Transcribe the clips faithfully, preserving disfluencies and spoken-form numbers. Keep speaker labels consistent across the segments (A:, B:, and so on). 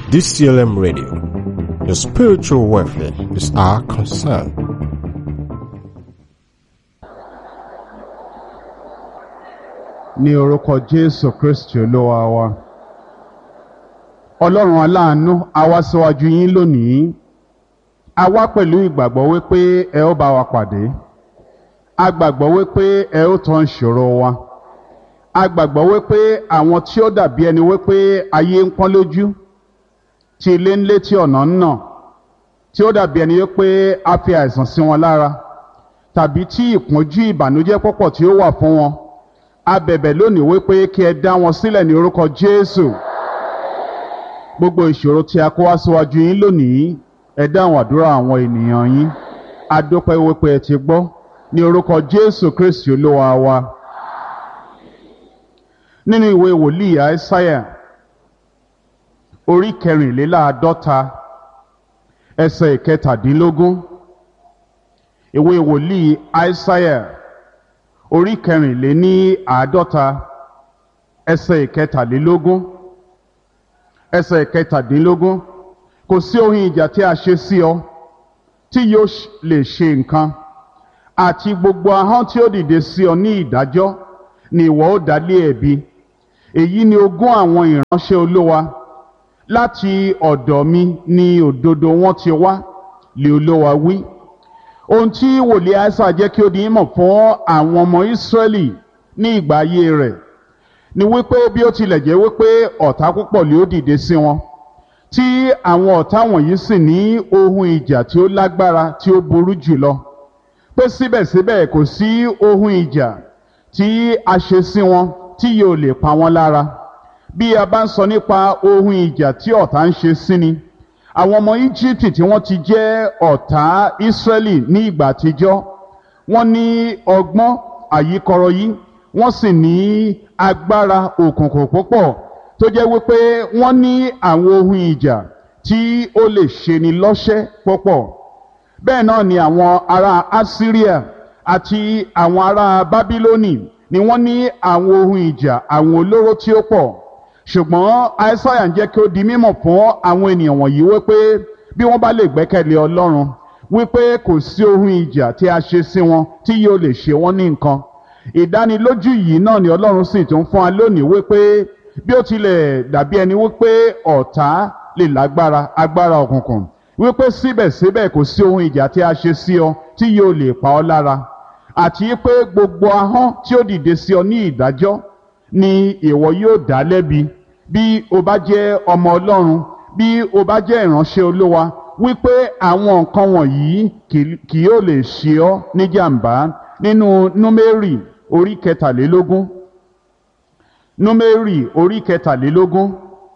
A: D C L M Radio. Your spiritual welfare is our concern.
B: Ní orúkọ Jésù Kristi Olúwa wa. Ọlọ́run aláàánú, a wá síwájú yín lónìí. A wá pẹ̀lú ìgbàgbọ́ wípé ẹ ó bá wa pàdé. A gbàgbọ́ wípé ẹ ó tán ìṣòro wa. A gbàgbọ́ wípé àwọn tí ó dàbí ẹni wípé ayé ń pọ́n lójú, tí ilé ń lé tí ọ̀nà ń nà, tí ó dàbí ẹni wípé a fi àìsàn sí wọn lára, tàbí tí ìpọ́njú ìbànújẹ́ púpọ̀ tí ó wà fún wọn. A bẹ̀bẹ̀ lónìí wípé kí ẹ dá wọn sílẹ̀ ní orúkọ Jésù. Gbogbo ìṣòro tí a kó wá síwájú yín lónìí, ẹ dáhùn àdúrà àwọn ènìyàn yín. A dúpẹ́ wípé ẹ ti gbọ́ ní orúkọ Jésù Kristi Olúwa wa. Nínú ìwé wòlíì Àìsáyà orí kẹrìnléláàádọ́ta ẹsẹ̀ ìkẹtàdínlógún. Ìwé wòlíì Àìsáyà orí kẹrìnléláàádọ́ta ẹsẹ̀ ìkẹtàdínlógún. Ẹsẹ̀ ìkẹtàdínlógún. Kò sí ohun ìjà tí a ṣe sí ọ tí yóò lè ṣe nǹkan, àti gbogbo ahọ́n tí ó dìde sí ọ ní ìdájọ́ ni ìwọ ó dá lé ẹ̀bi. Èyí ni ogún àwọn ìránṣẹ́ Olúwa, láti ọ̀dọ̀ mi ni òdodo wọn ti wá, lé Olúwa wí. Ohun tí wòlíì Àìsáyà jẹ́ kí ó di ìmọ̀ fún àwọn ọmọ Ísírẹ́lì ní ìgbà ayé rẹ̀ ni wípé bí ó tilẹ̀ jẹ́ wípé ọ̀tá púpọ̀ lé ó dìde sí wọn, tí àwọn ọ̀tá wọ̀nyí sì ní ohun ìjà tí ó lágbára tí ó burú jùlọ, pé síbẹ̀síbẹ̀ kò sí ohun ìjà tí a ṣe sí wọn tí yóò lè pa wọ́n lára. Bí a bá ń sọ nípa ohun ìjà tí ọ̀tá ń ṣe sí ni, àwọn ọmọ Íjíbítì tí wọ́n ti jẹ́ ọ̀tá Ísírẹ́lì ní ìgbà àtijọ́, wọ́n ní ọgbọ́n àyíkọrọyí, wọ́n sì ní agbára òkùnkùn púpọ̀ tó jẹ́ wípé wọ́n ní àwọn ohun ìjà tí ó lè ṣeni lọ́ṣẹ́ púpọ̀. Bẹ́ẹ̀ náà ni àwọn ará Assyria àti àwọn ará Bábílónì ni wọ́n ní àwọn ohun ìjà, àwọn olóró tí ó pọ̀. Ṣùgbọ́n Àìsáyà ń jẹ́ kí ó di mímọ̀ fún àwọn ènìyàn wọ̀nyí wípé bí wọ́n bá lè gbẹ́kẹ̀lé Ọlọ́run, wípé kò sí ohun ìjà tí a ṣe sí wọn tí yóò lè ṣe wọ́n ní nǹkan. Ìdánilójú yìí náà ni Ọlọ́run sì tún fún wa lónìí wípé bí ó tilẹ̀ dàbí ẹni wípé ọ̀tá lè lágbára, agbára òkùnkùn, wípé síbẹ̀síbẹ̀ kò sí ohun ìjà tí a ṣe sí ọ tí yóò lè pa ọ́ lára. Àti pé gbogbo ahọ́n tí ó dìde sí ọ ní ìdájọ́ ni ìwọ yóò dá lẹ́bi. Bí o bá jẹ́ ọmọ Ọlọ́run, bí o bá jẹ́ ìránṣẹ́ Olúwa, wípé àwọn nǹkan wọ̀nyí kì yóò lè ṣe ọ́ ní jàǹbá. Nínú Númérì orí kẹtàlélógún, Númérì orí kẹtàlélógún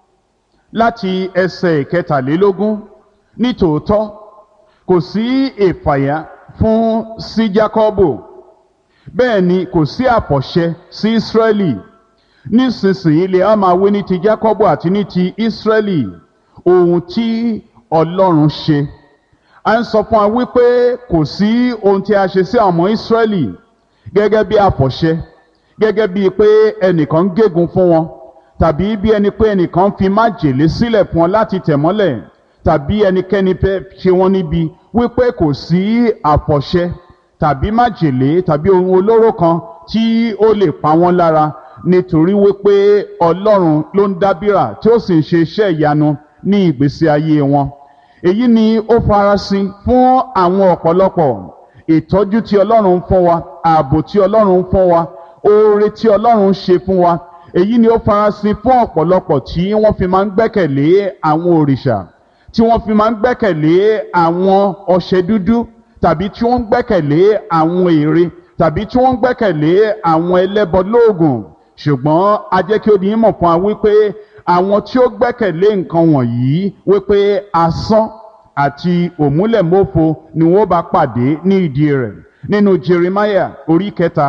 B: láti ẹsẹ̀ ìkẹtàlélógún. Nítòótọ́ kò sí ìfàyà fún sí Jákọ́bù, bẹ́ẹ̀ ni kò sí àfọ̀ṣẹ sí Ísírẹ́lì. Nísinsìnyí lè á máa wí ní ti Jákọ́bù àti ní ti Ísírẹ́lì ohun tí Ọlọ́run ṣe. A ń sọ fún wa wípé kò sí ohun tí a ṣe sí àwọn ọmọ Ísírẹ́lì gẹ́gẹ́ bí àfọ̀ṣẹ, gẹ́gẹ́ bí pé ẹnìkan ń gégùn fún wọn, tàbí bí ẹni pé ẹnìkan fi májèlé sílẹ̀ fún wọn láti tẹ̀ mọ́lẹ̀, tàbí ẹnikẹ́ni fẹ́ ṣe wọ́n níbi. Wípé kò sí àfọ̀ṣẹ tàbí májèlé tàbí ohun olóró kan tí ó lè pa wọ́n lára, nítorí wípé Ọlọ́run ló ń dábìrà tí ó sì ń ṣe iṣẹ́ ìyanu ní ìgbésí ayé wọn. Èyí ni ó farasin fún àwọn ọ̀pọ̀lọpọ̀. Ìtọ́jú tí Ọlọ́run ń fún wa, ààbò tí Ọlọ́run ń fún wa, oore tí Ọlọ́run ń ṣe fún wa, èyí ni ó farasin fún ọ̀pọ̀lọpọ̀ tí wọ́n fi máa ń gbẹ́kẹ̀lé àwọn òrìṣà, tí wọ́n fi máa ń gbẹ́kẹ̀lé àwọn ọṣẹ dúdú, tàbí tí wọ́n ń gbẹ́kẹ̀lé àwọn ère, tàbí tí wọ́n ń gbẹ́kẹ̀lé àwọn ẹlẹ́bọ lóògùn. Ṣùgbọ́n a jẹ́ kí ó di mímọ̀ fún wa wípé àwọn tí ó gbẹ́kẹ̀lé nǹkan wọ̀nyí wípé asán àti òmúlẹ̀mófo ni wọ́n bá pàdé ní ìdí rẹ̀. Nínú Jeremáyà orí kẹta,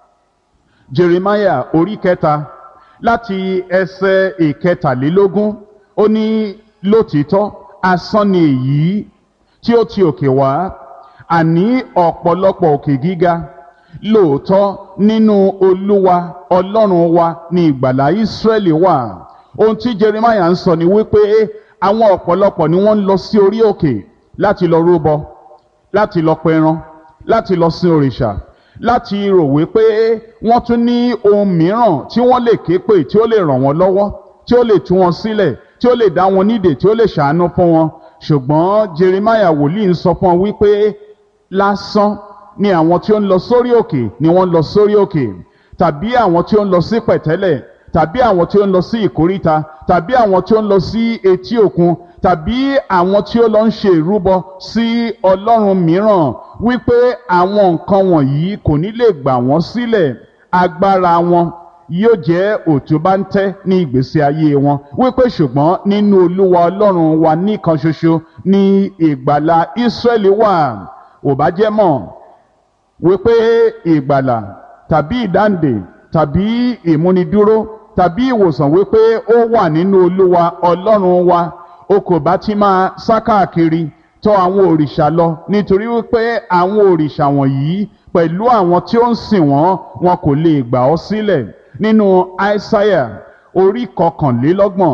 B: Jeremáyà orí kẹta láti ẹsẹ̀ ìkẹtàlélógún, ó ní lótìítọ́ asán ni èyí tí ó ti òkè wá, àní ọ̀pọ̀lọpọ̀ òkè gíga. Lóòótọ́ nínú Olúwa Ọlọ́run wa ni ìgbàlà Ísírẹ́lì wà. Ohun tí Jeremáyà ń sọ ni wípé àwọn ọ̀pọ̀lọpọ̀ ni wọ́n ń lọ sí orí òkè láti lọ rúbọ, láti lọ pẹran, láti lọ sin òrìṣà, láti rò wípé wọ́n tún ní ohun mìíràn tí wọ́n lè ké pè tí ó lè ràn wọ́n lọ́wọ́, tí ó lè tú wọn sílẹ̀, tí ó lè dá wọn nídè, tí ó lè ṣàánú fún wọn. Ṣùgbọ́n Jeremáyà wòlíì ń sọ fún wọn wípé lásán ni àwọn tí ó ń lọ sórí òkè ni wọ́n ń lọ sórí òkè, tàbí àwọn tí ó ń lọ sí pẹ̀tẹ́lẹ̀, tàbí àwọn tí ó ń lọ sí ìkóríta, tàbí àwọn tí ó ń lọ sí etí òkun, tàbí àwọn tí ó lọ ń ṣe ìrúbọ sí ọlọ́run mìíràn, wípé àwọn nǹkan wọ̀nyí kò ní lè gbà wọ́n sílẹ̀. Agbára wọn yóò jẹ́ òtúbáńtẹ́ ní ìgbésí ayé wọn, wípé ṣùgbọ́n nínú Olúwa Ọlọ́run wa nìkan ṣoṣo ni ìgbàlà Ísírẹ́lì wà. Ò bá jẹ́ mọ̀ wípé ìgbàlà tàbí ìdáǹdè tàbí ìmúnidúró tàbí ìwòsàn wípé ó wà nínú Olúwa Ọlọ́run wa, o kò bá ti máa sá káàkiri tọ̀ àwọn òrìṣà lọ, nítorí wípé àwọn òrìṣà wọ̀nyí pẹ̀lú àwọn tí ó ń sìn wọ́n, wọn kò lè gbà ọ́ sílẹ̀. Nínú Aísáyà orí kọkànlélọ́gbọ̀n,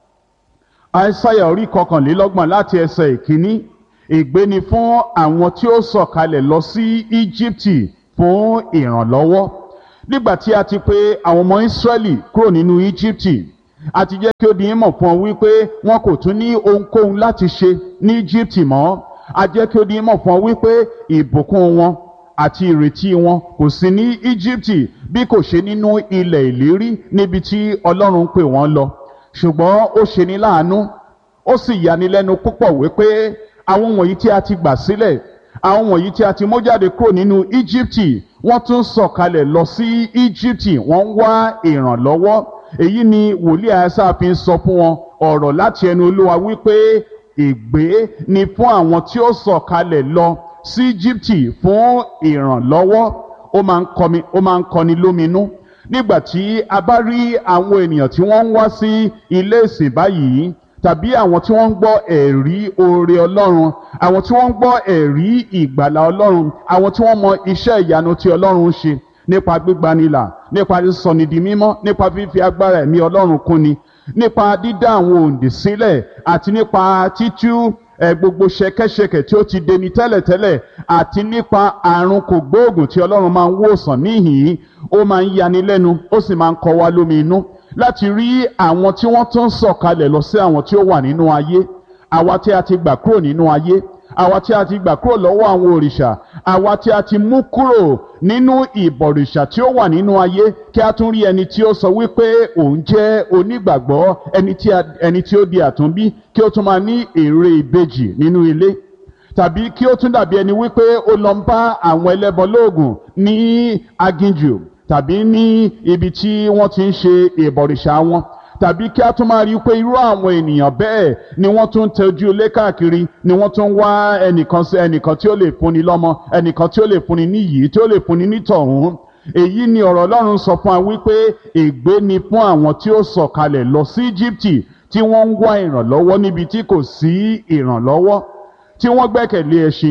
B: Aísáyà orí kọkànlélọ́gbọ̀n láti ẹsẹ̀ ìkíní, ègbé ni fún àwọn tí ó sọ̀kalẹ̀ lọ sí Íjíbítì fún ìrànlọ́wọ́. Nígbà tí a ti pè àwọn ọmọ Ísírẹ́lì kúrò nínú Íjíbítì, a ti jẹ́ kí ó di mímọ̀ fún ọ wípé wọn kò tún ní ohunkóhun láti ṣe ní Íjíbítì mọ́. A jẹ́ kí ó di mímọ̀ fún ọ wípé ìbùkún wọn àti ìrètí wọn kò sí ní Íjíbítì bí kò ṣe nínú ilẹ̀ ìlérí níbi tí Ọlọ́run pè wọ́n lọ. Ṣùgbọ́n ó ṣe ní láàánú, ó sì yanilẹ́nu púpọ̀ wípé àwọn wọ̀nyí tí a ti gbà sílẹ̀, àwọn wọ̀nyí tí a ti mú jáde kúrò nínú Íjíbítì, wọ́n tún sọ̀kalẹ̀ lọ sí Íjíbítì, wọ́n ń wá ìrànlọ́wọ́. Èyí ni wòlíì Àìsáyà fi ń sọ fún wọn ọ̀rọ̀ láti ẹnu Olúwa wípé ègbé ni fún àwọn tí ó sọ̀kalẹ̀ lọ sí Íjíbítì fún ìrànlọ́wọ́. Ó máa ń kọmi, ó máa ń kọni lóminú nígbà tí a bá rí àwọn ènìyàn tí wọ́n ń wá sí ilé ìsìn báyìí, tàbí àwọn tí wọ́n ń gbọ́ ẹ̀rí oore Ọlọ́run, àwọn tí wọ́n ń gbọ́ ẹ̀rí ìgbàlà Ọlọ́run, àwọn tí wọ́n mọ iṣẹ́ ìyanu tí Ọlọ́run ń ṣe nípa gbígbanilà, nípa sísọni di mímọ́, nípa fífi agbára ẹ̀mí Ọlọ́run kúnni, nípa dídá àwọn òǹdè sílẹ̀, àti nípa títú ẹ gbogbo ṣẹ̀kẹ̀ṣẹ̀kẹ̀ tí ó ti deni tẹ́lẹ̀tẹ́lẹ̀, àti nípa àrùn kògbóògùn tí Ọlọ́run máa ń wòsàn níhìn-ín. Ó máa ń yani lẹ́nu, ó sì máa ń kọ wá lómi inú láti rí àwọn tí wọ́n tún sọ̀kalẹ̀ lọ sí àwọn tí ó wà nínú ayé, àwa tí a ti gbà kúrò nínú ayé, àwa tí a ti gbà kúrò lọ́wọ́ àwọn òrìṣà, àwa tí a ti mú kúrò nínú ìbọ̀rìṣà tí ó wà nínú ayé, kí a tún rí ẹni tí ó sọ wípé òun jẹ́ onígbàgbọ́, ẹni tí a, ẹni tí ó di àtúnbí, kí ó tún máa ní ère ìbejì nínú ilé, tàbí kí ó tún dàbí ẹni wípé ó lọ ń bá àwọn ẹlẹ́bọ lóògùn ní aginjù, tàbí ní ibi tí wọ́n ti ń ṣe ìbọ̀rìṣà wọn, tàbí kí a tún máa rí pé irú àwọn ènìyàn bẹ́ẹ̀ ni wọ́n tún ń tẹ́jú lé káàkiri, ni wọ́n tún ń wá ẹnìkan sí ẹnìkan tí ó lè fúnni lọ́mọ, ẹnìkan tí ó lè fúnni ní yìí, tí ó lè fúnni ní tọ̀hún. Èyí ni ọ̀rọ̀ Ọlọ́run sọ fún wa wípé ègbé ni fún àwọn tí ó sọ̀kalẹ̀ lọ sí Íjíbítì, tí wọ́n ń wá ìrànlọ́wọ́ níbi tí kò sí ìrànlọ́wọ́, tí wọ́n gbẹ́kẹ̀lé ẹṣin,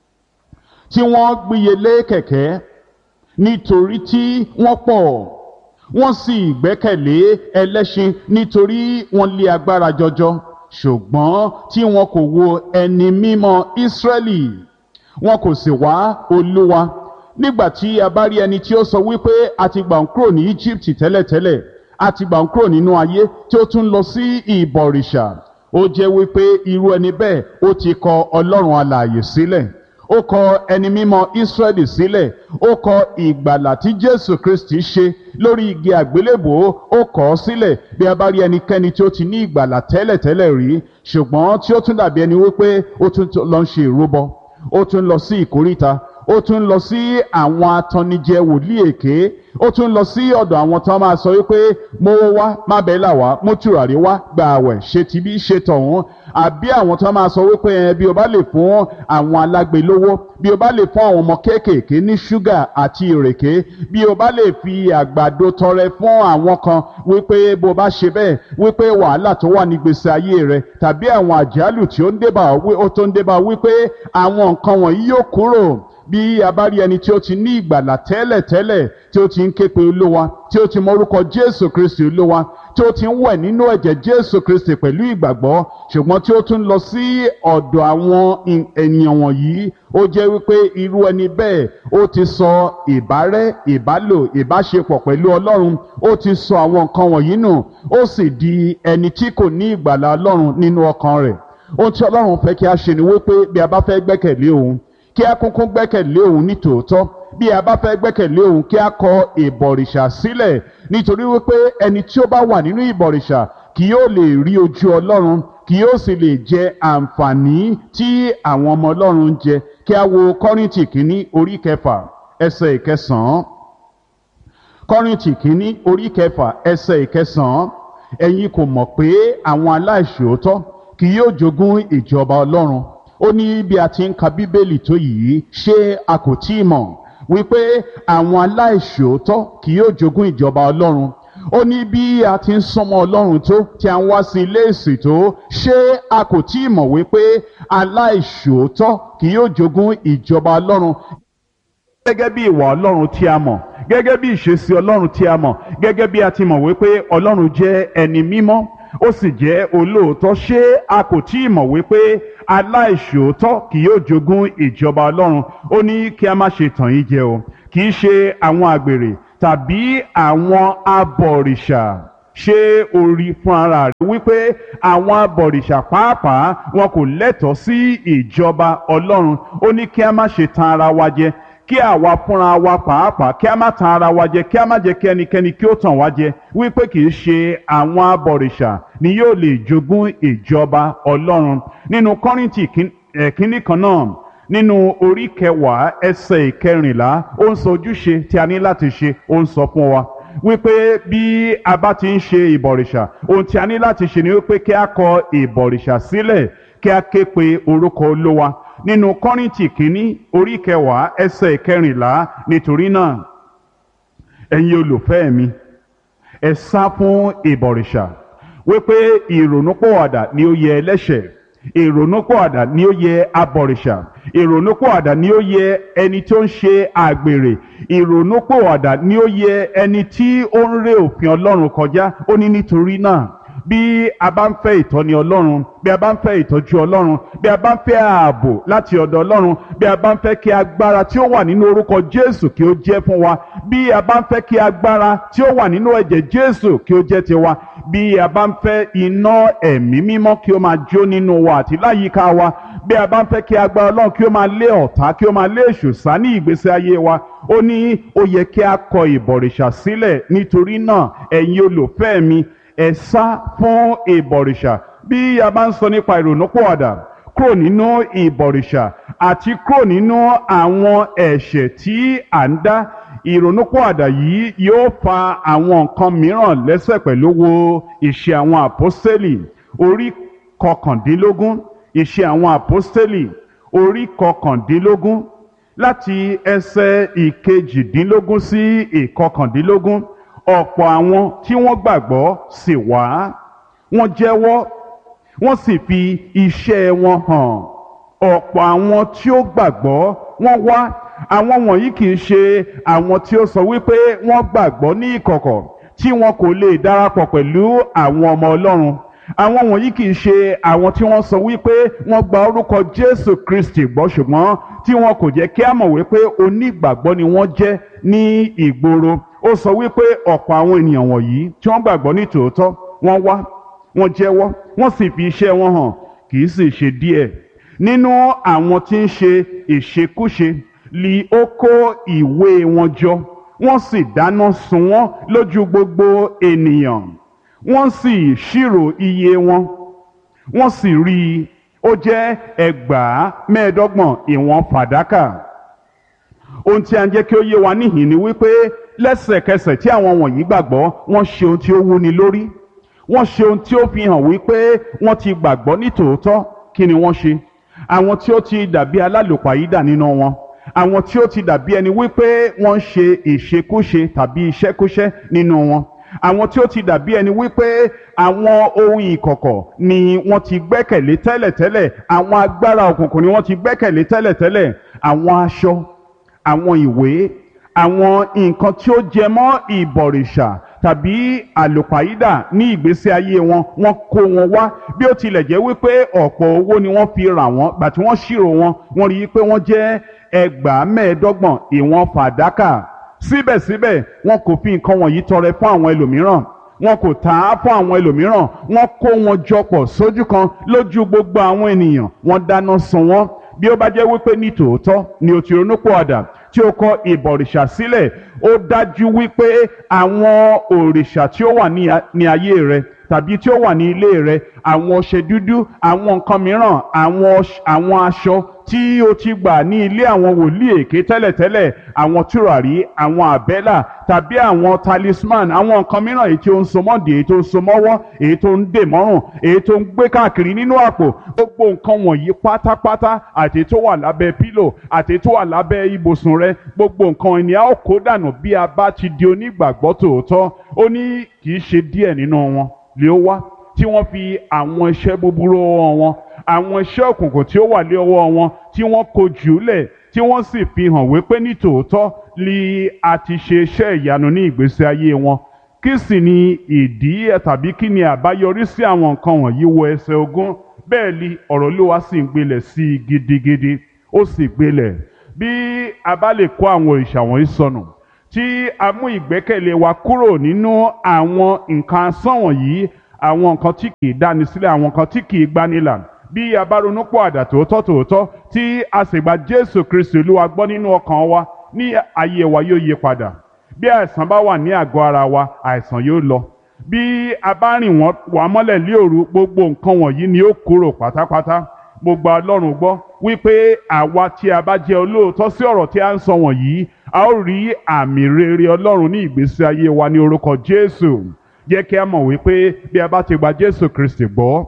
B: tí wọ́n gbíyelé kẹ̀kẹ́, nítorí tí wọ́n pọ̀, wọ́n sì gbẹ́kẹ̀lé ẹlẹ́ṣin nítorí wọ́n lé agbára jọjọ, ṣùgbọ́n tí wọn kò wo ẹni mímọ́ Ísírẹ́lì, wọn kò sì wá Olúwa. Nígbà tí a bá rí ẹni tí ó sọ wípé a ti gbà ń kúrò ní Íjíbítì tẹ́lẹ̀tẹ́lẹ̀, a ti gbà ń kúrò nínú ayé, tí ó tún lọ sí ìbọ̀rìṣà, ó jẹ́ wípé irú ẹni bẹ́ẹ̀ ó ti kọ Ọlọ́run alààyè sílẹ̀, ó kọ ẹni mímọ́ Ísírẹ́lì sílẹ̀, ó kọ ìgbàlà tí Jésù Kristi ṣe lórí igi àgbélébùú, ó kọ ọ́ sílẹ̀. Bí a bá rí ẹnikẹ́ni tí ó ti ní ìgbàlà tẹ́lẹ̀tẹ́lẹ̀ rí, ṣùgbọ́n tí ó tún dàbí ẹni wípé ó tún lọ ń ṣe ìrúbọ, ó tún lọ sí ìkóríta, ó tún lọ sí àwọn atannijẹ wòlíì èké, ó tún lọ sí ọ̀dọ̀ àwọn tó máa sọ wípé mówó wá, má bẹ́ẹ̀ là wá, mú tùràrí wá, gba àwẹ̀, ṣe tibí ṣe tọ̀hún. Àbí àwọn tó máa sọ wípé ẹ bí o bá lè fún àwọn alágbe lówó, bí o bá lè fún àwọn ọmọ kéékèèké ní ṣúgà àti ìrèké, bí o bá lè fi àgbàdo tọrẹ fún àwọn kan, wípé bó bá ṣe bẹ́ẹ̀, wípé wàhálà tó wà ní gbèsè ayé rẹ tàbí àwọn àjálù tí ó ń débà ó tó ń débà wípé àwọn nǹkan wọ̀nyí yóò kúrò. bí a bá rí ẹni tí ó ti ní ìgbàlà tẹ́lẹ̀tẹ́lẹ̀ tí ó ti ń ké pe Olúwa tí ó ti mọ orúkọ Jésù Kristi Olúwa tí ó ti ń wẹ̀ nínú ẹ̀jẹ̀ Jésù Kristi pẹ̀lú ìgbàgbọ́ ṣùgbọ́n tí ó tún lọ sí ọ̀dọ̀ àwọn ènìyàn wọ̀nyí ó jẹ́ wípé irú ẹni bẹ́ẹ̀ ó ti sọ ìbárẹ́ ìbálò ìbáṣepọ̀ pẹ̀lú Ọlọ́run ó ti sọ àwọn nǹkan wọ̀nyí nù ó sì di ẹni tí kò ní ìgbàlà Ọlọ́run nínú ọkàn rẹ̀. Ohun tí Ọlọ́run fẹ́ kí a ṣe ni wípé bí a bá fẹ́ gbẹ́kẹ̀lé òun kí a kúnkún gbẹ́kẹ̀lé òun ní tòótọ́ bí a bá fẹ́ gbẹ́kẹ̀lé òun kí a kọ ìbọ̀rìṣà sílẹ̀ nítorí wípé ẹni tí ó bá wà nínú ìbọ̀rìṣà kì yóò lè rí ojú Ọlọ́run kì yóò sì lè jẹ àǹfààní tí àwọn ọmọ Ọlọ́run ń jẹ. Kí a wo Kọ́ríńtì kínní orí kẹfà ẹsẹ̀ ìkẹsàn-án. Kọ́ríńtì kínní orí kẹfà ẹsẹ̀ ìkẹsàn-án. Ẹ̀yin kò mọ̀ pé àwọn aláìṣòótọ́ kì yóò jogún ìjọba Ọlọ́run. Ó ní bí a ti ń ka Bíbélì tó yìí ṣé a kò tí ì mọ̀ wípé àwọn aláìṣòótọ́ kì yóò jogún ìjọba Ọlọ́run. Ó ní bí a ti ń súnmọ́ Ọlọ́run tó tí a ń wá sí ilé ìsìn tó ṣé a kò tí ì mọ̀ wípé aláìṣòótọ́ kì yóò jogún ìjọba Ọlọ́run. Gẹ́gẹ́ bí ìwà Ọlọ́run tí a mọ̀ gẹ́gẹ́ bí ìṣesí Ọlọ́run tí a mọ̀ gẹ́gẹ́ bí a ti mọ̀ wípé Ọlọ́run jẹ́ ẹni mímọ́ ó sì jẹ́ olóòótọ́ ṣé a kò tí ì mọ̀ wípé aláìṣòótọ́ kì yóò jogún ìjọba Ọlọ́run. Ó ní kí a má ṣe tàn yín jẹ o kì í ṣe àwọn àgbèrè tàbí àwọn abọ̀rìṣà. Ṣé o rí fún ara rẹ wípé àwọn abọ̀rìṣà pàápàá wọn kò lẹ́tọ̀ọ́ sí ìjọba Ọlọ́run. Ó ní kí a má ṣe tan ara wa jẹ kí àwa fúnra wa pàápàá kí a má tan ara wa jẹ kí a má jẹ kí ẹnikẹ́ni kí ó tàn wá jẹ wípé kì í ṣe àwọn abọ̀rìṣà ni yóò lè jogún ìjọba Ọlọ́run. Nínú Kọ́ríńtì kínní kan náà nínú orí kẹwàá ẹsẹ̀ ìkẹrìnlá ó ń sọ ojúṣe tí a ní láti ṣe ó ń sọ fún wa wípé bí a bá ti ń ṣe ìbọ̀rìṣà ohun tí a ní láti ṣe ni wípé kí a kọ ìbọ̀rìṣà sílẹ̀ kí a ké pe orúkọ Olúwa. Nínú Kọ́ríńtì kínní orí kẹwàá ẹsẹ̀ ìkẹrìnlá nítorí náà ẹ̀yin olùfẹ́ mi ẹ sá fún ìbọ̀rìṣà wípé ìrònúpìwàdà ni ó yẹ ẹlẹ́ṣẹ̀ ìrònúpìwàdà ni ó yẹ abọ̀rìṣà ìrònúpìwàdà ni ó yẹ ẹni tí ó ń ṣe àgbèrè ìrònúpìwàdà ni ó yẹ ẹni tí ó ń ré òfin Ọlọ́run kọjá. Ó ní nítorí náà bí a bá ń fẹ́ ìtọ́ni Ọlọ́run bí a bá ń fẹ́ ìtọ́jú Ọlọ́run bí a bá ń fẹ́ ààbò láti ọ̀dọ̀ Ọlọ́run bí a bá ń fẹ́ kí agbára tí ó wà nínú orúkọ Jésù kí ó jẹ́ fún wa bí a bá ń fẹ́ kí agbára tí ó wà nínú ẹ̀jẹ̀ Jésù kí ó jẹ́ tiwa bí a bá ń fẹ́ iná ẹ̀mí mímọ́ kí ó máa jó nínú wa àti láyìíká wa bí a bá ń fẹ́ kí agbára Ọlọ́run kí ó máa lé ọ̀tá kí ó máa lé èṣù sá ní ìgbésí ayé wa ó ní ó yẹ kí a kọ ìbọ̀rìṣà sílẹ̀. Nítorí náà ẹ̀yin olùfẹ́ mi ẹ sá fún ìbọ̀rìṣà. Bí a bá ń sọ nípa ìrònúpìwàdà kúrò nínú ìbọ̀rìṣà àti kúrò nínú àwọn ẹ̀ṣẹ̀ tí à ń dá ìrònúpìwàdà yìí yóò fa àwọn nǹkan mìíràn lẹ́sẹ̀ pẹ̀lú wo Ìṣe àwọn Àpọ́stélì orí kọkàndínlógún Ìṣe àwọn Àpọ́stélì orí kọkàndínlógún láti ẹsẹ̀ ìkejìdínlógún sí ìkọkàndínlógún. Ọ̀pọ̀ àwọn tí wọ́n gbàgbọ́ sì wá wọ́n jẹ́wọ́ wọ́n sì fi iṣẹ́ wọn hàn. Ọ̀pọ̀ àwọn tí ó gbàgbọ́ wọ́n wá àwọn wọ̀nyí kì í ṣe àwọn tí ó sọ wípé wọ́n gbàgbọ́ ní ìkọ̀kọ̀ tí wọn kò lè darapọ̀ pẹ̀lú àwọn ọmọ Ọlọ́run. Àwọn wọ̀nyí kì í ṣe àwọn tí wọ́n sọ wípé wọ́n gba orúkọ Jésù Kristi gbọ́ ṣùgbọ́n tí wọn kò jẹ́ kí a mọ̀ wípé onígbàgbọ́ ni wọ́n jẹ́ ní ìgboro. Ó sọ wípé ọ̀pọ̀ àwọn ènìyàn wọ̀nyí tí wọ́n gbàgbọ́ ní tòótọ́ wọ́n wá wọ́n jẹ́wọ́ wọ́n sì fi iṣẹ́ wọn hàn kì í sì ṣe díẹ̀. Nínú àwọn tí ń ṣe ìṣekúṣe li ó kó ìwé wọn jọ wọ́n sì dáná sun wọ́n lójú gbogbo ènìyàn wọ́n sì ṣírò iye wọn wọ́n sì rí i ó jẹ́ ẹgbàá mẹ́ẹ̀ẹ́dọ́gbọ̀n ìwọ̀n fàdákà. Ohun tí a ń jẹ́ kí ó yé wa níhìn ni wípé lẹ́sẹ̀kẹsẹ̀ tí àwọn wọ̀nyí gbàgbọ́ wọ́n ṣe ohun tí ó wúni lórí wọ́n ṣe ohun tí ó fi hàn wípé wọ́n ti gbàgbọ́ ní tòótọ́. Kí ni wọ́n ṣe? Àwọn tí ó ti dàbí alálòpàídà nínú wọn àwọn tí ó ti dàbí ẹni wípé wọ́n ń ṣe ìṣekúṣe tàbí iṣẹ́kúṣẹ́ nínú wọn àwọn tí ó ti dàbí ẹni wípé àwọn ohun ìkọ̀kọ̀ ni wọ́n ti gbẹ́kẹ̀lé tẹ́lẹ̀tẹ́lẹ̀ àwọn agbára òkùnkùn ni wọ́n ti gbẹ́kẹ̀lé tẹ́lẹ̀tẹ́lẹ̀ àwọn aṣọ àwọn ìwé, àwọn nǹkan tí ó jẹ mọ́ ìbọ̀rìṣà tàbí àlùpàídà ní ìgbésí ayé wọn, wọ́n kó wọn wá. Bí ó tilẹ̀ jẹ́ wípé ọ̀pọ̀ owó ni wọ́n fi rà wọ́n, gbà tí wọ́n ṣírò wọn, wọ́n rí i pé wọ́n jẹ́ ẹgbàá mẹ́ẹ̀ẹ́dọ́gbọ̀n ìwọ̀n fàdákà. Síbẹ̀síbẹ̀ wọn kò fi nǹkan wọ̀nyí tọrẹ fún àwọn ẹlòmíràn, wọn kò tà á fún àwọn ẹlòmíràn, wọ́n kó wọn jọpọ̀ sójú kan lójú gbogbo àwọn ènìyàn, wọ́n dáná sun wọ́n. Bí ó bá jẹ́ wípé ní tòótọ́ ni o ti ronúpìwàdà tí o kọ ìbọ̀rìṣà sílẹ̀, ó dájú wípé àwọn òrìṣà tí ó wà ní ayé rẹ tàbí tí ó wà ní ilé rẹ, àwọn ọṣẹ dúdú, àwọn nǹkan mìíràn, àwọn aṣọ tí o ti gbà ní ilé àwọn wòlíì èké tẹ́lẹ̀tẹ́lẹ̀, àwọn tùràrí, àwọn àbẹ́là tàbí àwọn talisman, àwọn nǹkan mìíràn èyí tí ó ń so mọ́dì, èyí tó ń so mọ́wọ́, èyí tó ń dè mọ́rùn, èyí tó ń gbé káàkiri nínú àpò, gbogbo nǹkan wọ̀nyí pátápátá, àti tó wà lábẹ́ pílò, àti tó wà lábẹ́ ibùsùn rẹ, gbogbo nǹkan ènìyàn ó kó dànù bí a bá ti di onígbàgbọ́ tòótọ́. Ó ní kì í ṣe díẹ̀ nínú wọn lé ó wá tí wọ́n fi àwọn iṣẹ́ búburú ọwọ́ wọn, àwọn iṣẹ́ òkùnkùn tí ó wà lé ọwọ́ wọn, tí wọ́n kó jùlẹ̀, tí wọ́n sì fi hàn wípé ní tòótọ́ ni a ti ṣe iṣẹ́ ìyanu ní ìgbésí ayé wọn. Kí sì ni ìdí tàbí kí ni àbáyọrí sí àwọn nǹkan wọ̀nyí? Wo ẹsẹ̀ ogún. Bẹ́ẹ̀ ni ọ̀rọ̀ Olúwa sì ń gbilẹ̀ sí i gidigidi, ó sì gbilẹ̀. Bí a bá lè kó àwọn òrìṣà wọ̀nyí sọnù, tí a mú ìgbẹ́kẹ̀lé wa kúrò nínú àwọn nǹkan asán wọ̀nyí, àwọn nǹkan tí kì í dáni sílẹ̀, àwọn nǹkan tí kì í gbanilà, bí a bá ronúpìwàdà tòótọ́ tòótọ́ tí a sì gba Jésù Kristi Olúwa gbọ́ nínú ọkàn wa, ní ayé wa yóò yí padà. Bí àìsàn bá wà ní àgọ́ ara wa, àìsàn yóò lọ. Bí a bá rìn wá mọ́lẹ̀ lé òru, gbogbo nǹkan wọ̀nyí ni ó kúrò pátápátá. Mo gba Ọlọ́run gbọ́ wípé àwa tí a bá jẹ́ olóòótọ́ sí ọ̀rọ̀ tí a ń sọ wọ̀nyí, a ó rí àmì rere Ọlọ́run ní ìgbésí ayé wa ní orúkọ Jésù. Jẹ́ kí a mọ̀ wípé bí a bá ti gba Jésù Kristi gbọ́,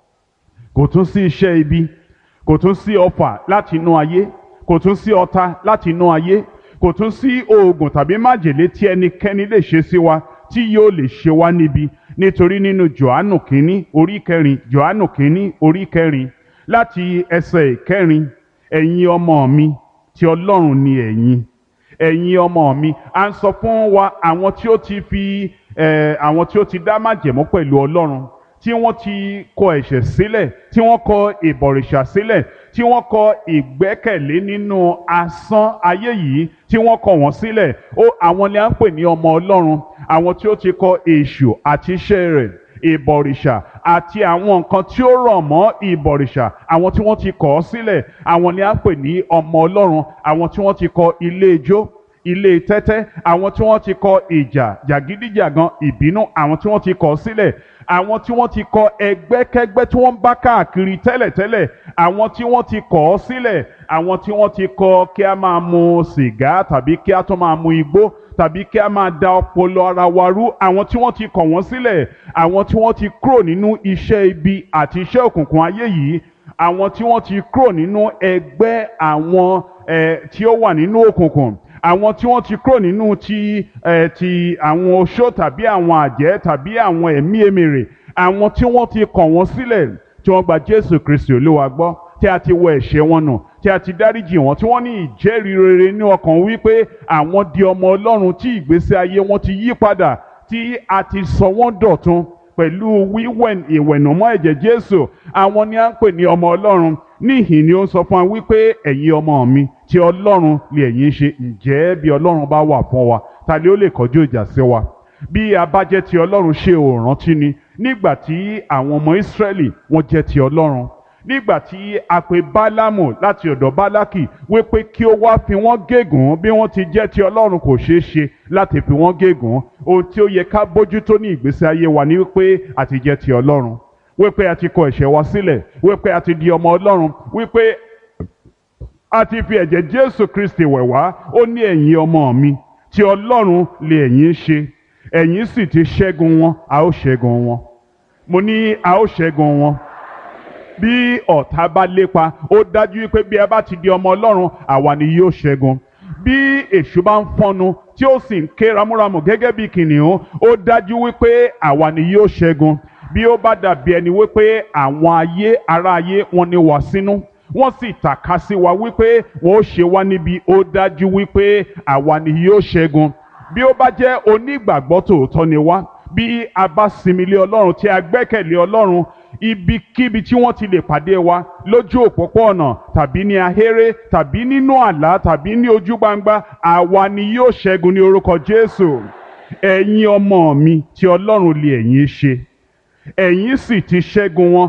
B: kò tún sí iṣẹ́ ibi, kò tún sí ọfà láti inú ayé, kò tún sí ọ̀tá láti inú ayé, kò tún sí oògùn tàbí májèlé tí ẹnikẹ́ni lè ṣe sí wa tí yóò lè ṣe wá níbi. Nítorí nínú Jòhánù kínní orí kẹrin, Jòhánù kínní orí kẹrin láti ẹsẹ̀ ìkẹrin, ẹ̀yin ọmọ mi, ti Ọlọ́run ni ẹ̀yin, ẹ̀yin ọmọ mi. À ń sọ fún wa àwọn tí ó ti fi eh, àwọn tí ó ti dá májẹ̀mú pẹ̀lú Ọlọ́run, tí wọ́n ti kọ ẹ̀ṣẹ̀ sílẹ̀, tí wọ́n kọ ìbọ̀rìṣà sílẹ̀, tí wọ́n kọ ìgbẹ́kẹ̀lé nínú asán ayé yìí, tí wọ́n kọ wọ́n sílẹ̀. Ó àwọn ni à ń pè ní ọmọ Ọlọ́run, àwọn tí ó ti kọ èṣù àti iṣẹ́ rẹ̀, ìbọ̀rìṣà àti àwọn nǹkan tí ó rọ̀ mọ́ ìbọ̀rìṣà, àwọn tí wọ́n ti kọ̀ ọ́ sílẹ̀, àwọn ni à ń pè ní ọmọ Ọlọ́run. Àwọn tí wọ́n ti kọ ilé ijó, ilé tẹ́tẹ́, àwọn tí wọ́n ti kọ ìjà, jàgídíjàgan, ìbínú, àwọn tí wọ́n ti kọ̀ ọ́ sílẹ̀, àwọn tí wọ́n ti kọ ẹgbẹ́kẹ́gbẹ́ tí wọ́n ń bá káàkiri tẹ́lẹ̀tẹ́lẹ̀, àwọn tí wọ́n ti kọ̀ ọ́ sílẹ̀, àwọn tí wọ́n ti kọ kí a máa mu sìgá tàbí kí a tún máa mu igbó tàbí kí a máa da ọpọlọ ara wa rú, àwọn tí wọ́n ti kọ̀ wọ́n sílẹ̀, àwọn tí wọ́n ti kúrò nínú iṣẹ́ ibi àti iṣẹ́ òkùnkùn ayé yìí, àwọn tí wọ́n ti kúrò nínú ẹgbẹ́ àwọn ẹ̀ tí ó wà nínú òkùnkùn, àwọn tí wọ́n ti kúrò nínú ti ẹ̀ ti àwọn oṣó tàbí àwọn àjẹ́ tàbí àwọn ẹ̀mí èmèrè, àwọn tí wọ́n ti kọ̀ wọ́n sílẹ̀, tí wọ́n gba Jésù Kristi Olúwa gbọ́, tí a ti wọ ẹ̀ṣẹ̀ wọn nù, tí a ti dáríjì wọn, tí wọ́n ní ìjẹ́rìí rere ní ọkàn wípé àwọn di ọmọ Ọlọ́run, tí ìgbésí ayé wọn ti yí padà, tí a ti sọ wọ́n dọ̀tun pẹ̀lú wíwẹ̀ ìwẹ̀nùmọ́ ẹ̀jẹ̀ Jésù. Àwọn ni à ń pè ní ọmọ Ọlọ́run. Níhìn ni ó ń sọ fún wa wípé ẹ̀yin ọmọ mi, ti Ọlọ́run lè ẹ̀yin ṣe. Ǹjẹ́ bí Ọlọ́run bá wà fún wa, ta ni ó lè kọjú ìjà sí wa? Bí a bá jẹ́ ti Ọlọ́run, ṣe ò rántí ni nígbà tí àwọn ọmọ Ísírẹ́lì wọ́n jẹ́ ti Ọlọ́run, nígbà tí a pè Bálámù láti ọ̀dọ̀ Bálákì wípé kí ó wá fi wọ́n gégùn, bí wọ́n ti jẹ́ ti Ọlọ́run kò ṣeé ṣe láti fi wọ́n gégùn. Ohun tí ó yẹ ká bójútó ní ìgbésí ayé wa ni wípé a ti jẹ́ ti Ọlọ́run, wípé a ti kọ ẹ̀ṣẹ̀ wa sílẹ̀, wípé a ti di ọmọ Ọlọ́run, wípé a ti fi ẹ̀jẹ̀ Jésù Kristi wẹ̀ wá. Ó ní ẹ̀yin ọmọ mi, ti Ọlọ́run lè ẹ̀yin ṣe, ẹ̀yin sì ti ṣẹ́gun wọn, a ó ṣẹ́gun wọn. Mo ní a ó ṣẹ́gun wọn. Bí ọ̀tá bá lépa, ó dájú wípé bí a bá ti di ọmọ Ọlọ́run, àwa ni yóò ṣẹ́gun. Bí èṣù bá ń fọ́nu tí ó sì ń ké ramúramù gẹ́gẹ́ bí kìnìún, ó dájú wípé àwa ni yóò ṣẹ́gun. Bí ó bá dàbí ẹni wípé àwọn ayé ará ayé wọn ni wá sínú, wọ́n sì tàka sí wa wípé wọ́n ó ṣe wá níbi, ó dájú wípé àwa ni yóò ṣẹ́gun. Bí ó bá jẹ́ onígbàgbọ́ tòótọ́ ni wá, bí a bá sinmi lé Ọlọ́run tí a gbẹ́kẹ̀lé Ọlọ́run, ibikíbi tí wọ́n ti lè pàdé wa, lójú òpópó-ọ̀nà tàbí ní ahéré tàbí nínú àlá tàbí ní ojú gbangba, àwa ni yóò ṣẹ́gun ní orúkọ Jésù. Ẹ̀yin ọmọ mi tí Ọlọ́run lè ẹ̀yin ṣe, ẹ̀yin sì ti ṣẹ́gun wọn,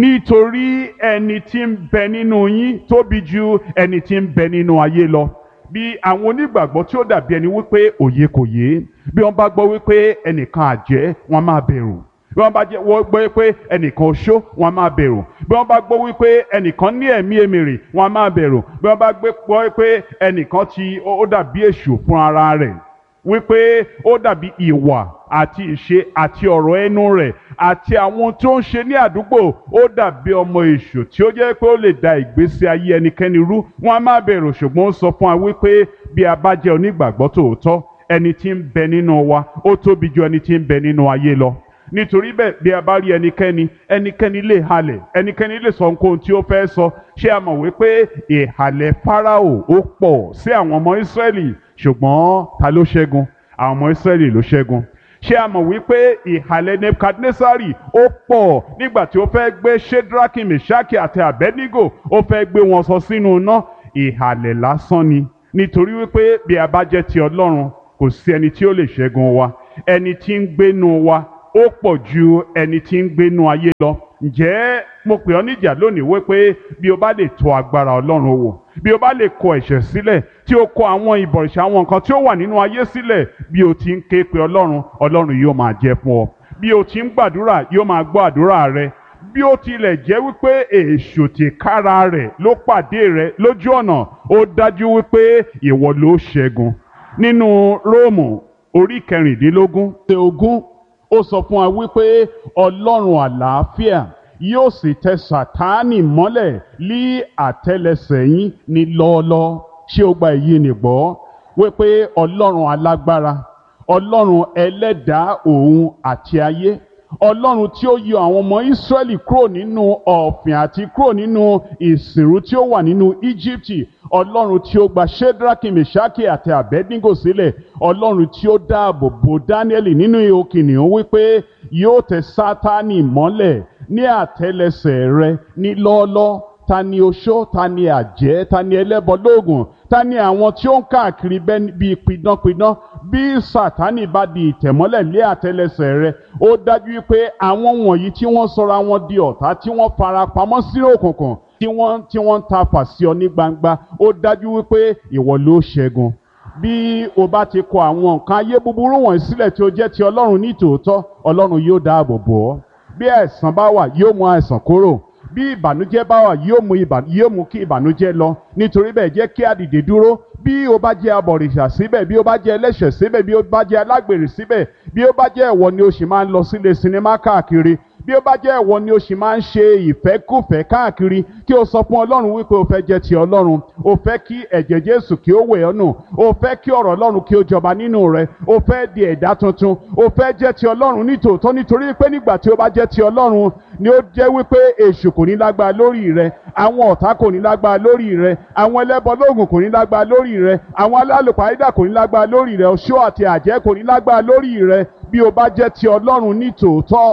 B: nítorí ẹni tí ń bẹ nínú yín tóbi ju ẹni tí ń bẹ nínú ayé lọ. Bí àwọn onígbàgbọ́ tí ó dàbí ẹni wípé òye kò yé, bí wọ́n bá gbọ́ wípé ẹnìkan àjẹ́, wọ́n máa bẹ̀rù. Bí wọ́n bá gbọ́ wípé ẹnìkan oṣó, wọ́n máa bẹ̀rù. Bí wọ́n bá gbọ́ wípé ẹnìkan ní ẹ̀mí èmèrè, wọ́n máa bẹ̀rù. Bí wọ́n bá gbọ́ wípé ẹnìkan tí ó dàbí èṣù fún ara rẹ̀, wípé ó dàbí ìwà àti ìṣe àti ọ̀rọ̀ ẹnu rẹ̀ àti àwọn tó ń ṣe ní àdúgbò, ó dàbí ọmọ èṣù tí ó jẹ́ pé ó lè da ìgbésí ayé ẹnikẹ́ni rú, wọ́n á má bẹ̀rù. Ṣùgbọ́n ó sọ fún wa wípé bí a bá jẹ́ onígbàgbọ́ tòótọ́, ẹni tí ń bẹ nínú wa ó tóbi ju ẹni tí ń bẹ nínú ayé lọ. Nítorí bẹ́ẹ̀, bí a bá rí ẹnikẹ́ni ẹnikẹ́ni lè halẹ̀, ẹnikẹ́ni lè sọ nǹkan tí ó fẹ́ sọ. Ṣé a mọ̀ wípé ìhàlẹ̀ Fáráò ó pọ̀ sí àwọn ọmọ Ísírẹ́lì, ṣùgbọ́n ta ló ṣẹ́gun? Àwọn ọmọ Ísírẹ́lì ló ṣẹ́gun. Ṣé a mọ̀ wípé ìhàlẹ̀ Nebukadnesari ó pọ̀ nígbà tí ó fẹ́ gbé Ṣédrákì, Mèṣákì àti Àbẹ́dígò, ó fẹ́ gbé wọn sọ sínú iná? Ìhàlẹ̀ lásán ni. Nítorí wípé bí a bá jẹ́ ti Ọlọ́run, kò sí ẹni tí ó lè ṣẹ́gun wa. Ẹni tí ń gbénu wa ó pọ̀ ju ẹni tí ń gbénu ayé lọ. Ǹjẹ́ mo pè ọ́ níjà lónìí wípé bí o bá lè tọ̀ agbára Ọlọ́run wò, bí o bá lè kọ ẹ̀ṣẹ̀ sílẹ̀, tí o kọ àwọn ìbọ̀rìṣà, àwọn nǹkan tí ó wà nínú ayé sílẹ̀, bí o ti ń ké pe Ọlọ́run, Ọlọ́run yóò máa jẹ́ fún ọ. Bí o ti ń gbàdúrà, yóò máa gbọ́ àdúrà rẹ. Bí ó tilẹ̀ jẹ́ wípé èṣù tìkára rẹ̀ ló pàdé rẹ lójú ọ̀nà, ó dájú wípé ìwọ ló ṣẹ́gun. Nínú Róòmù orí kẹrìndínlógún ṣe ogún, ó sọ fún wa wípé Ọlọ́run àlàáfíà yóò sì tẹ Sátánì mọ́lẹ̀ lí àtẹ́lẹsẹ̀ yín ní lọ́ọ́lọ́. Ṣé o gba èyí nìgbọ́? Wípé Ọlọ́run alágbára, Ọlọ́run ẹlẹ́dàá òun àti ayé, Ọlọ́run tí ó yọ àwọn ọmọ Ísírẹ́lì kúrò nínú ọ̀fìn àti kúrò nínú ìsìnrú tí ó wà nínú Íjíbítì, Ọlọ́run tí ó gba Ṣédrákì, Mèṣákì àti Àbẹ́dígò sílẹ̀, Ọlọ́run tí ó dáàbò bo Dáníẹ́lì nínú ihò kìnìún, wípé yóò tẹ Sátánì mọ́lẹ̀ ní àtẹ́lẹsẹ̀ rẹ ní lọ́ọ́lọ́. Ta ni oṣó? Ta ni àjẹ́? Ta ni ẹlẹ́bọ lóògùn? Ta ni àwọn tí ó ń káàkiri bíi pidánpidán? Bí Sátánì bá di ìtẹ̀mọ́lẹ̀ lé àtẹ́lẹsẹ̀ rẹ, ó dájú wípé àwọn wọ̀nyí tí wọ́n sọra wọn di ọ̀tá, tí wọ́n fara pamọ́ sí òkùnkùn, tí wọ́n tí wọ́n ń ta fà sí ọ ní gbangba, ó dájú wípé ìwọ ló ṣẹ́gun. Bí o bá ti kọ àwọn nǹkan ayé búburú wọ̀nyí sílẹ̀ tí ó jẹ́ ti Ọlọ́run ní tòótọ́, Ọlọ́run yóò dáàbò bò ọ́. Bí àìsàn bá wà, yóò mú àìsàn kúrò. Bí ìbànújẹ́ bá wà, yóò mú ìbà yóò mú kí ìbànújẹ́ lọ. Nítorí bẹ́ẹ̀, jẹ́ kí a dìde dúró. Bí o bá jẹ́ abọ̀rìṣà síbẹ̀, bí o bá jẹ́ ẹlẹ́ṣẹ̀ síbẹ̀, bí o bá jẹ́ alágbèrè síbẹ̀, bí o bá jẹ́ ẹ̀wọ̀ ni o sì máa ń lọ sílé sinimá káàkiri, bí ó bá jẹ́ ẹ̀wọ̀ ni o sì máa ń ṣe ìfẹ́kùfẹ́ káàkiri, kí o sọ fún Ọlọ́run wípé o fẹ́ jẹ́ ti Ọlọ́run, o fẹ́ kí ẹ̀jẹ̀ Jésù kí ó wẹ̀ ọ́ nù, o fẹ́ kí ọ̀rọ̀ Ọlọ́run kí ó jọba nínú rẹ, o fẹ́ di ẹ̀dá tuntun, o fẹ́ jẹ́ ti Ọlọ́run ní tòótọ́. Nítorí pé nígbà tí o bá jẹ́ ti Ọlọ́run ni ó jẹ́ wípé èṣù kò ní lágbára lórí rẹ, àwọn ọ̀tá kò ní lágbára lórí rẹ, àwọn ẹlẹ́bọ lóògùn kò ní lágbára lórí rẹ, àwọn alálùpàídà kò ní lágbára lórí rẹ, oṣó àti àjẹ́ kò ní lágbára lórí rẹ. Bí o bá jẹ́ ti Ọlọ́run ní tòótọ́,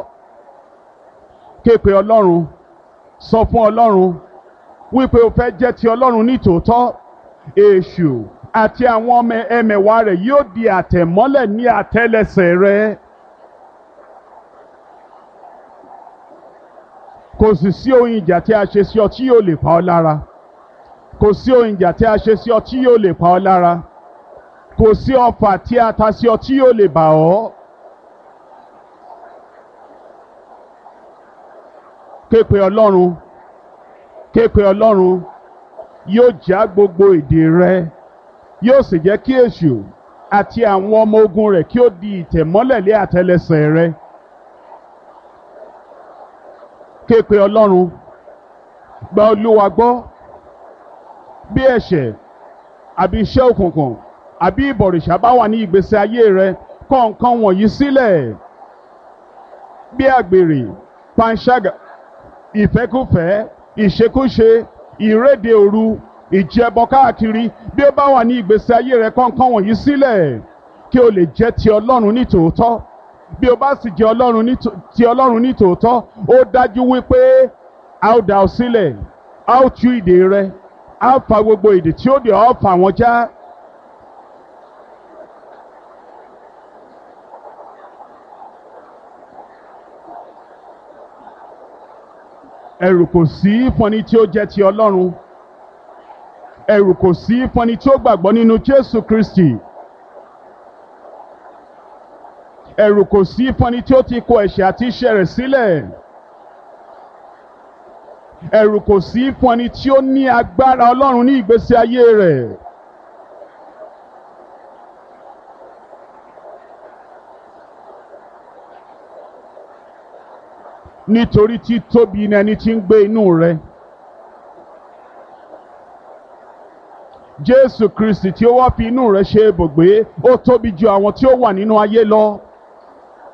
B: ké pe Ọlọ́run, sọ fún Ọlọ́run wípé o fẹ́ jẹ́ ti Ọlọ́run ní tòótọ́. Èṣù àti àwọn ọmọ ẹmẹ̀wà rẹ̀ yóò di àtẹ̀mọ́lẹ̀ ní àtẹ́lẹsẹ̀ rẹ. Kò sì sí ohun ìjà tí a ṣe sí ọ tí yóò lè pa ọ́ lára. Kò sí ohun ìjà tí a ṣe sí ọ tí yóò lè pa ọ́ lára. Kò sí ọfà tí a ta sí ọ tí yóò lè bà ọ́. Ké pe Ọlọ́run, ké pe Ọlọ́run, yóò já gbogbo èdè rẹ, yóò sì jẹ́ kí èṣù àti àwọn ọmọ ogun rẹ̀ kí ó di ìtẹ̀mọ́lẹ̀ lé àtẹ́lẹsẹ̀ rẹ. Ké pe Ọlọ́run, gba Olúwa gbọ́. Bí ẹ̀ṣẹ̀ àbí iṣẹ́ òkùnkùn àbí ìbọ̀rìṣà bá wà ní ìgbésí ayé rẹ, kọ̀ nǹkan wọ̀nyí sílẹ̀. Bí àgbèrè, panṣágà, ìfẹ́kúfẹ̀ẹ́, ìṣekúṣe, ìréde òru, ìjẹbọ káàkiri, bí ó bá wà ní ìgbésí ayé rẹ, kọ̀ọ̀kan wọ̀nyí sílẹ̀ kí o lè jẹ́ ti Ọlọ́run ní tòótọ́. Bí o bá sì jẹ́ Ọlọ́run ní tò- ti Ọlọ́run ní tòótọ́, ó dájú wípé a ó dá ọ sílẹ̀, a ó tú ìdè rẹ, a ó fa gbogbo ìdè tí ó dè ọ́, fà wọ́n já. Ẹ̀rù kò sí fún ẹni tí ó jẹ́ ti Ọlọ́run. Ẹ̀rù kò sí fún ẹni tí ó gbàgbọ́ nínú Jésù Kristi. Ẹ̀rù kò sí fún ẹni tí ó ti kọ ẹ̀ṣẹ̀ àti iṣẹ́ rẹ̀ sílẹ̀. Ẹ̀rù kò sí fún ẹni tí ó ní agbára Ọlọ́run ní ìgbésí ayé rẹ̀. Nítorí tí tóbi ni ẹni tí ń gbé inú rẹ. Jésù Kristi tí ó wá fi inú rẹ ṣe ibùgbé, ó tóbi ju àwọn tí ó wà nínú ayé lọ.